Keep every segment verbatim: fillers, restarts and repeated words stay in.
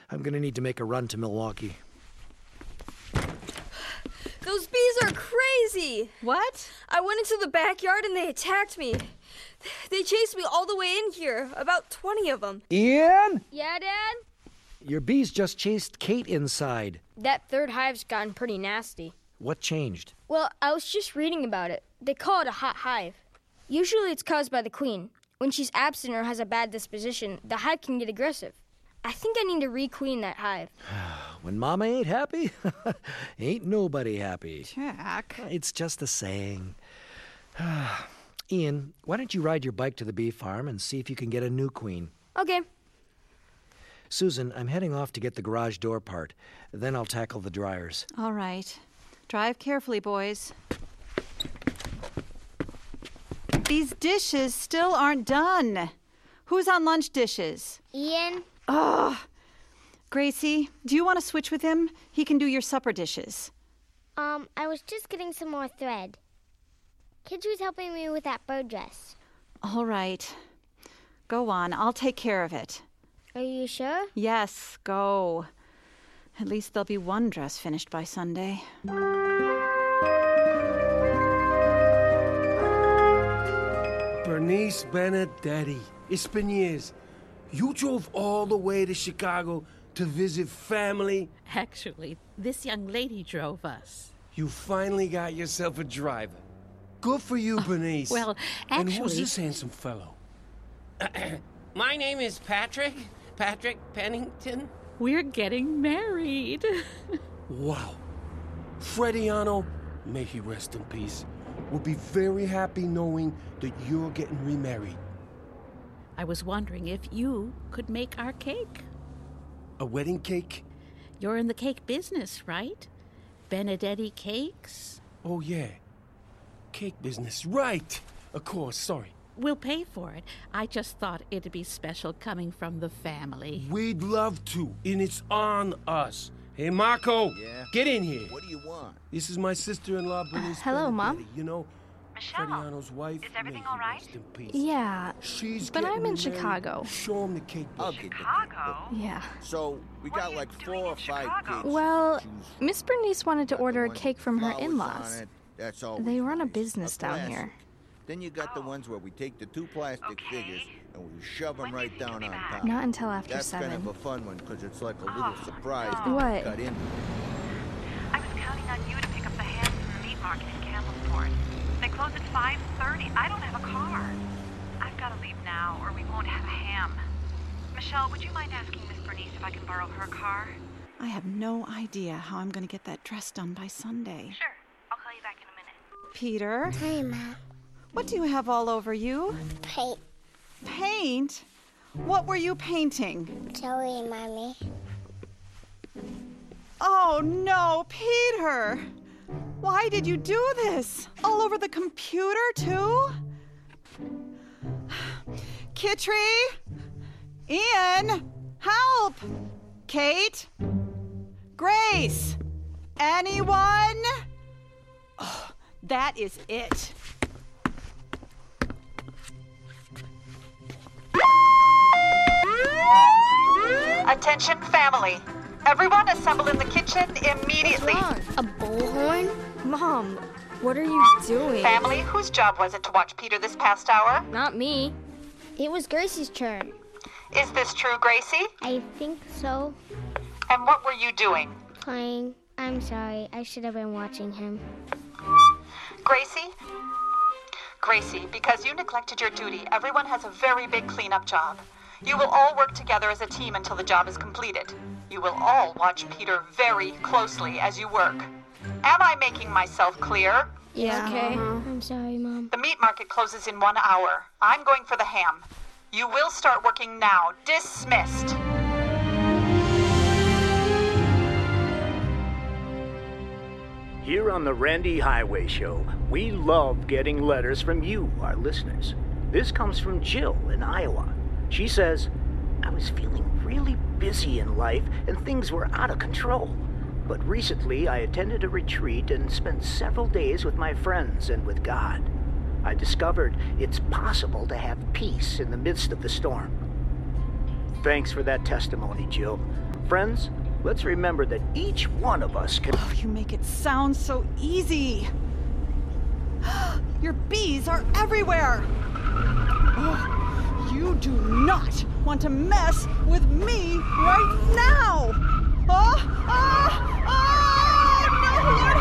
I'm gonna need to make a run to Milwaukee. Those bees are crazy! What? I went into the backyard and they attacked me. They chased me all the way in here, about twenty of them. Ian? Yeah, Dad? Your bees just chased Kate inside. That third hive's gotten pretty nasty. What changed? Well, I was just reading about it. They call it a hot hive. Usually it's caused by the queen. When she's absent or has a bad disposition, the hive can get aggressive. I think I need to re-queen that hive. When Mama ain't happy, ain't nobody happy. Jack. It's just a saying. Ian, why don't you ride your bike to the bee farm and see if you can get a new queen? Okay. Susan, I'm heading off to get the garage door part. Then I'll tackle the dryers. All right. Drive carefully, boys. These dishes still aren't done. Who's on lunch dishes? Ian? Oh, Gracie, do you want to switch with him? He can do your supper dishes. Um, I was just getting some more thread. Kid was helping me with that bird dress. All right. Go on. I'll take care of it. Are you sure? Yes, go. At least there'll be one dress finished by Sunday. Bernice Benedetti, it's been years. You drove all the way to Chicago to visit family? Actually, this young lady drove us. You finally got yourself a driver. Good for you, Bernice. Well, actually... And who's this handsome fellow? My name is Patrick. Patrick Pennington. We're getting married. Wow. Frediano, may he rest in peace, will be very happy knowing that you're getting remarried. I was wondering if you could make our cake. A wedding cake? You're in the cake business, right? Benedetti Cakes? Oh, yeah. Cake business. Right. Of course, sorry. We'll pay for it. I just thought it'd be special coming from the family. We'd love to, and it's on us. Hey, Marco. Yeah? Get in here. What do you want? This is my sister-in-law, Bernice. Uh, hello, Benedetti. Mom. You know, Michelle, Frediano's wife. is everything may all he right? rest in peace. Yeah, She's but I'm in getting Chicago. married. Show him the cake book. I'll get the cake Chicago? book. Yeah. So, we What got are you like doing four in or five Chicago? cakes. Well, to choose Miss Bernice wanted to Got the order a ones cake with from her flowers on in-laws. it. That's always They run a nice. business down classic. here. Then you got the ones where we take the two plastic Okay. figures and we shove them When do you right think down you'll be on back? top. Not until after That's seven. kind of a fun one because it's like a little Oh, surprise no. that What? you cut in. I was counting on you to pick up the hams from the meat market in Campbellsport. They close at five thirty. I don't have a car. I've got to leave now or we won't have a ham. Michelle, would you mind asking Miss Bernice if I can borrow her car? I have no idea how I'm going to get that dress done by Sunday. Sure. I'll call you back in a minute. Peter, Hi, Mom. what do you have all over you? Paint. Paint? What were you painting? Joey, Mommy. Oh, no, Peter! Why did you do this? All over the computer, too? Kitri? Ian? Help! Kate? Grace? Anyone? Oh, that is it. Attention, family. Everyone assemble in the kitchen immediately. A bullhorn? Mom, what are you doing? Family, whose job was it to watch Peter this past hour? Not me. It was Gracie's turn. Is this true, Gracie? I think so. And what were you doing? Playing. I'm sorry. I should have been watching him. Gracie? Gracie, because you neglected your duty, everyone has a very big cleanup job. You will all work together as a team until the job is completed. You will all watch Peter very closely as you work. Am I making myself clear? Yeah. Okay. I'm sorry, Mom. The meat market closes in one hour. I'm going for the ham. You will start working now. Dismissed. Here on the Randy Highway Show, we love getting letters from you, our listeners. This comes from Jill in Iowa. She says, I was feeling really busy in life and things were out of control. But recently I attended a retreat and spent several days with my friends and with God. I discovered it's possible to have peace in the midst of the storm. Thanks for that testimony, Jill. Friends, let's remember that each one of us can... Oh, you make it sound so easy. Your bees are everywhere. Oh, you do not want to mess with me right now. Oh, oh, oh, no, Lord,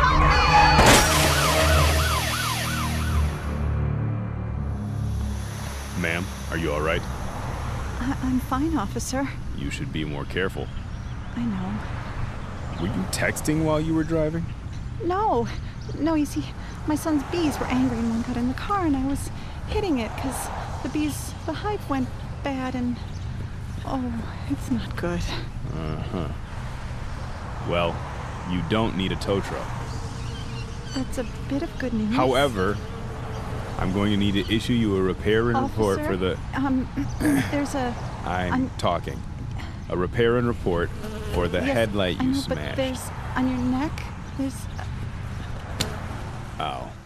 help me. Ma'am, are you all right? I- I'm fine, officer. You should be more careful. I know. Were you texting while you were driving? No, no, you see, my son's bees were angry and one got in the car and I was hitting it because the bees, the hive went bad and, oh, it's not good. Uh-huh. Well, you don't need a tow truck. That's a bit of good news. However, I'm going to need to issue you a repair and report Officer, for the... Um, there's a... I'm, I'm- talking. A repair and report for the Yes, headlight I you know, smashed. But there's, on your neck, there's... Oh.